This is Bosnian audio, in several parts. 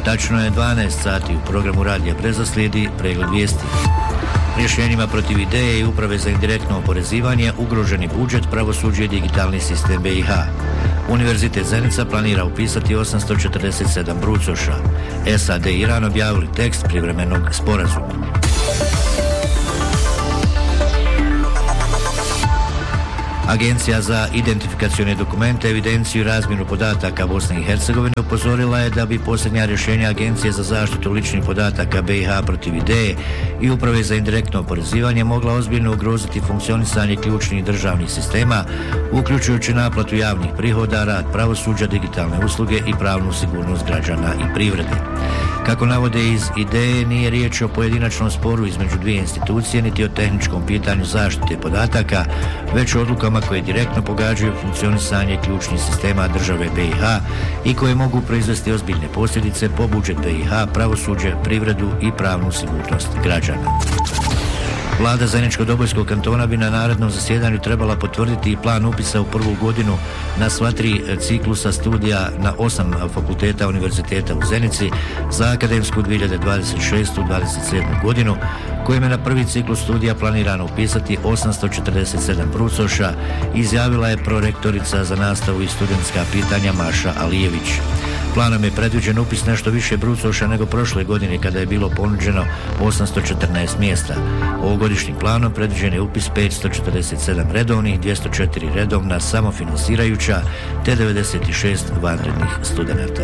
Tačno je 12 sati u programu Radija Breza slijedi pregled vijesti. Rješenjima protiv ideje i uprave za indirektno oporezivanje ugroženi budžet, pravosuđe i digitalni sistem BiH. Univerzitet Zenica planira upisati 847 brucoša. SAD i Iran objavili tekst privremenog sporazuma. Agencija za identifikacione dokumente, evidenciju i razmjenu podataka Bosne i Hercegovine upozorila je da bi posljednja rješenja Agencije za zaštitu ličnih podataka BiH protiv ideje i uprave za indirektno oporezivanje mogla ozbiljno ugroziti funkcionisanje ključnih državnih sistema, uključujući naplatu javnih prihoda, rad pravosuđa, digitalne usluge i pravnu sigurnost građana i privrede. Kako navode iz ideje, nije riječ o pojedinačnom sporu između dvije institucije niti o tehničkom pitanju zaštite podataka, već o odlukama koje direktno pogađaju funkcionisanje ključnih sistema države BiH i koje mogu proizvesti ozbiljne posljedice po budžet BiH, pravosuđe, privredu i pravnu sigurnost građana. Vlada Zeničko-Dobojskog kantona bi na narednom zasjedanju trebala potvrditi plan upisa u prvu godinu na sva 3 ciklusa studija na 8 fakulteta univerziteta u Zenici za akademsku 2026-2027 godinu, kojim je na prvi ciklus studija planirano upisati 847 brucoša, izjavila je prorektorica za nastavu i studentska pitanja Maša Alijević. Planom je predviđen upis nešto više brucoša nego prošle godine kada je bilo ponuđeno 814 mjesta. Ovogodišnjim planom predviđen je upis 547 redovnih, 204 redovna samofinansirajuća te 96 vanrednih studenata.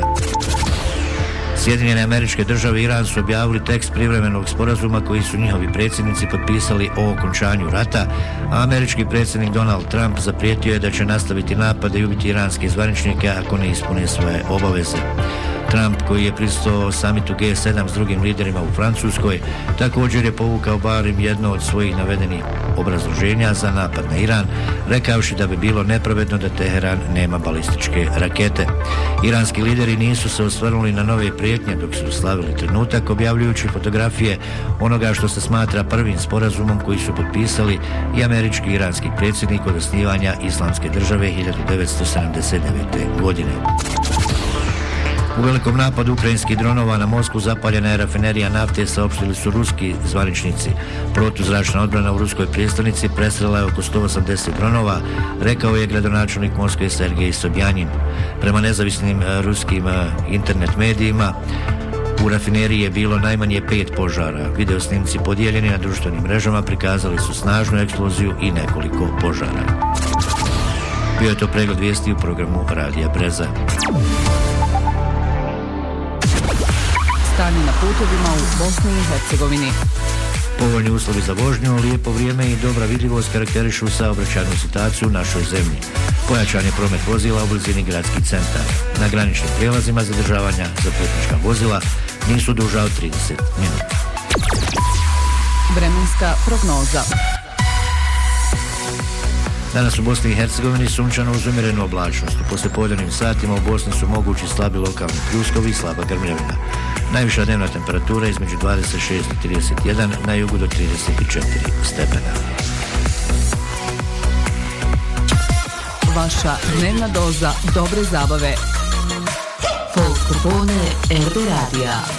Sjedinjene Američke Države i Iran su objavili tekst privremenog sporazuma koji su njihovi predsjednici potpisali o okončanju rata, a američki predsjednik Donald Trump zaprijetio je da će nastaviti napade i ubiti iranske zvaničnike ako ne ispune svoje obaveze. Trump, koji je prisustvovao samitu G7 s drugim liderima u Francuskoj, također je povukao barem jedno od svojih navedenih obrazloženja za napad na Iran, rekavši da bi bilo nepravedno da Teheran nema balističke rakete. Iranski lideri nisu se osvrnuli na nove prijetnje dok su slavili trenutak, objavljujući fotografije onoga što se smatra prvim sporazumom koji su potpisali i američki i iranski predsjednik od osnivanja Islamske države 1979. godine. U velikom napadu ukrajinskih dronova na Moskvu zapaljena je rafinerija nafte, saopštili su ruski zvaničnici. Protuzračna odbrana u ruskoj prijestolnici prestrela je oko 180 dronova, rekao je gradonačelnik Moskve Sergej Sobjanin. Prema nezavisnim ruskim internet medijima, u rafineriji je bilo najmanje 5 požara. Video snimci podijeljeni na društvenim mrežama prikazali su snažnu eksploziju i nekoliko požara. Bio je to pregled vijesti u programu Radija Breza. Stanje na putovima u Bosni i Hercegovini. Povoljni uslovi za vožnju, lijepo vrijeme i dobra vidljivost karakterišu saobraćajnu situaciju u našoj zemlji. Pojačan je promet vozila u blizini gradskih centara. Na graničnim prijelazima zadržavanja za putnička vozila nisu duža od 30 minuta. Vremenska prognoza. Danas u Bosni i Hercegovini sunčano uz umjerenu oblačnost. U poslijepodnevnim satima u Bosni su mogući slabi lokalni pljuskovi i slaba grmljavina. Najviša dnevna temperatura između 26 i 31, na jugu do 34 stepena. Vaša dnevna doza dobre zabave. Folk Popone RB Radija.